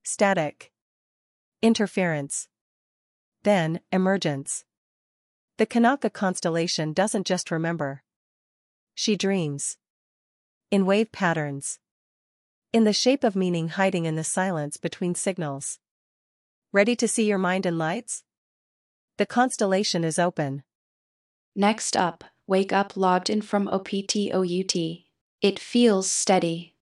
Static. Interference. Then, emergence. The Kanaka constellation doesn't just remember. She dreams. In wave patterns. In the shape of meaning hiding in the silence between signals. Ready to see your mind in lights? The constellation is open. Next up, wake up logged in from OPTOUT. It feels steady.